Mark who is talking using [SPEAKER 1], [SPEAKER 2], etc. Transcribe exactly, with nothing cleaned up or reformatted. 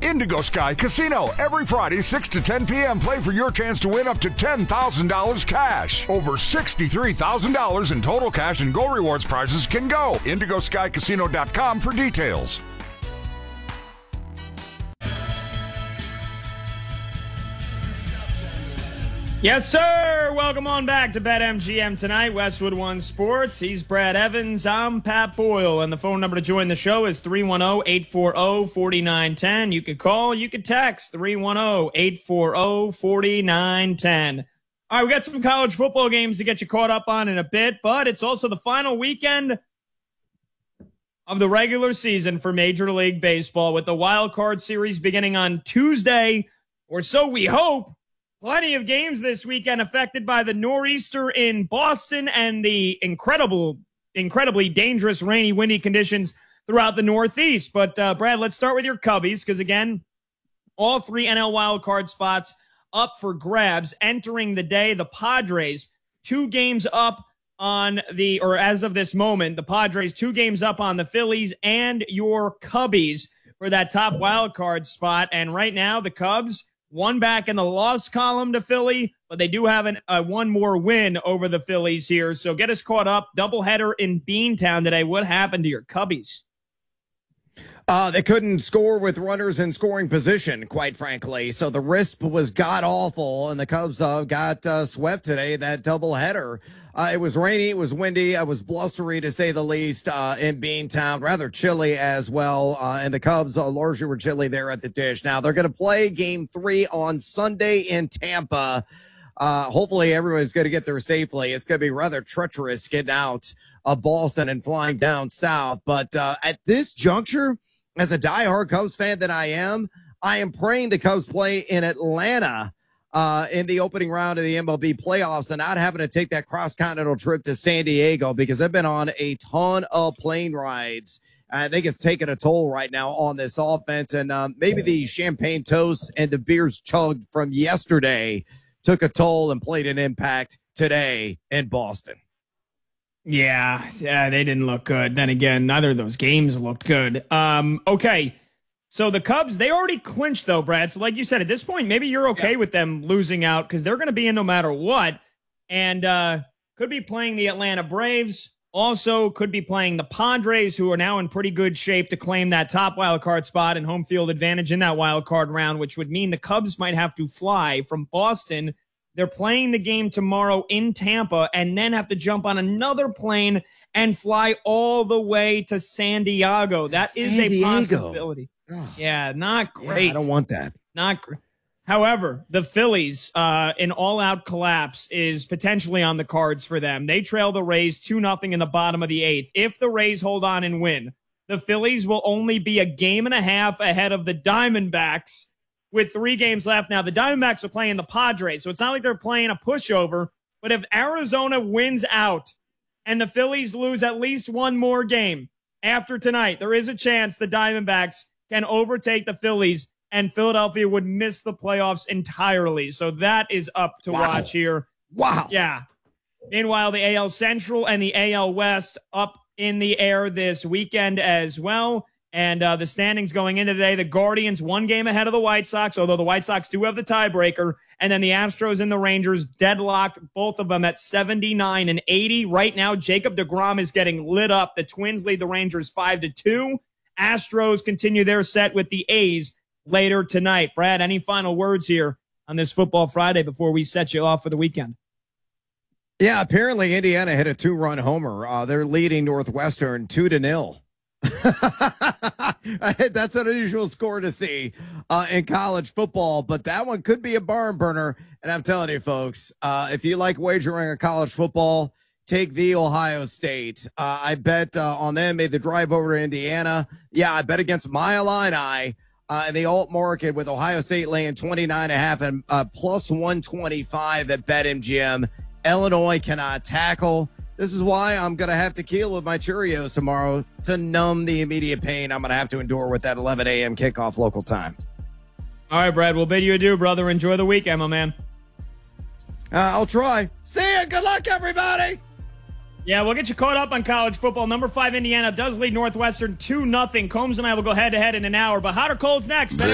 [SPEAKER 1] Indigo Sky Casino. Every Friday, six to ten p.m., play for your chance to win up to ten thousand dollars cash. Over sixty-three thousand dollars in total cash and Go Rewards prizes can go. indigo sky casino dot com for details.
[SPEAKER 2] Yes, sir. Welcome on back to BetMGM tonight. Westwood One Sports. He's Brad Evans. I'm Pat Boyle. And the phone number to join the show is three one zero, eight four zero, four nine one zero. You could call, you could text three one zero, eight four zero, four nine one zero. All right, we got some college football games to get you caught up on in a bit, but it's also the final weekend of the regular season for Major League Baseball with the Wild Card Series beginning on Tuesday, or so we hope. Plenty of games this weekend affected by the nor'easter in Boston and the incredible, incredibly dangerous rainy, windy conditions throughout the Northeast. But, uh, Brad, let's start with your Cubbies because, again, all three N L wildcard spots up for grabs entering the day. The Padres, two games up on the, or as of this moment, the Padres two games up on the Phillies and your Cubbies for that top wildcard spot. And right now, the Cubs, one back in the loss column to Philly, but they do have an, uh, one more win over the Phillies here. So get us caught up. Doubleheader in Beantown today. What happened to your Cubbies?
[SPEAKER 3] Uh, they couldn't score with runners in scoring position, quite frankly. So the risk was god-awful, and the Cubs uh, got uh, swept today, that doubleheader. Uh, it was rainy, it was windy, it was blustery, to say the least, uh, in Beantown. Rather chilly as well, uh, and the Cubs uh, largely were chilly there at the Dish. Now, they're going to play Game three on Sunday in Tampa. Uh, hopefully, everybody's going to get there safely. It's going to be rather treacherous getting out of Boston and flying down south. But uh, at this juncture, as a diehard Cubs fan that I am, I am praying the Cubs play in Atlanta uh, in the opening round of the M L B playoffs and not having to take that cross-continental trip to San Diego, because I've been on a ton of plane rides. I think it's taking a toll right now on this offense. And um, maybe the champagne toast and the beers chugged from yesterday took a toll and played an impact today in Boston.
[SPEAKER 2] Yeah, yeah, they didn't look good. Then again, neither of those games looked good. Um, okay, so the Cubs, they already clinched, though, Brad. So like you said, at this point, maybe you're okay yeah. with them losing out because they're going to be in no matter what. And uh, could be playing the Atlanta Braves. Also could be playing the Padres, who are now in pretty good shape to claim that top wild card spot and home field advantage in that wild card round, which would mean the Cubs might have to fly from Boston. They're playing the game tomorrow in Tampa and then have to jump on another plane and fly all the way to San Diego. That San is a Diego. possibility. Oh. Yeah, not great.
[SPEAKER 3] Yeah, I don't want that.
[SPEAKER 2] Not great. However, the Phillies, uh, an all-out collapse is potentially on the cards for them. They trail the Rays two nothing in the bottom of the eighth. If the Rays hold on and win, the Phillies will only be a game and a half ahead of the Diamondbacks with three games left. Now, the Diamondbacks are playing the Padres, so it's not like they're playing a pushover. But if Arizona wins out and the Phillies lose at least one more game after tonight, there is a chance the Diamondbacks can overtake the Phillies and Philadelphia would miss the playoffs entirely. So that is up to
[SPEAKER 3] wow.
[SPEAKER 2] watch here.
[SPEAKER 3] Wow.
[SPEAKER 2] Yeah. Meanwhile, the A L Central and the A L West up in the air this weekend as well. And uh, the standings going into today, the Guardians one game ahead of the White Sox, although the White Sox do have the tiebreaker. And then the Astros and the Rangers deadlocked, both of them at seventy-nine and eighty. Right now, Jacob deGrom is getting lit up. The Twins lead the Rangers five to two. Astros continue their set with the A's later tonight. Brad, any final words here on this Football Friday before we set you off for the weekend?
[SPEAKER 3] Yeah, apparently Indiana hit a two-run homer. Uh, they're leading Northwestern two to nil. That's an unusual score to see uh, in college football, but that one could be a barn burner. And I'm telling you, folks, uh, if you like wagering on college football, take the Ohio State. Uh, I bet uh, on them, made the drive over to Indiana. Yeah, I bet against my Illini uh, in the alt market with Ohio State laying twenty-nine and a half and uh, plus one twenty-five at BetMGM. Illinois cannot tackle. This is why I'm going to have tequila with my Cheerios tomorrow to numb the immediate pain I'm going to have to endure with that eleven a.m. kickoff local time.
[SPEAKER 2] All right, Brad, we'll bid you adieu, brother. Enjoy the weekend, my man.
[SPEAKER 3] Uh, I'll try. See ya. Good luck, everybody.
[SPEAKER 2] Yeah, we'll get you caught up on college football. Number five, Indiana does lead Northwestern two nothing. Combs and I will go head-to-head in an hour. But hot or cold's next.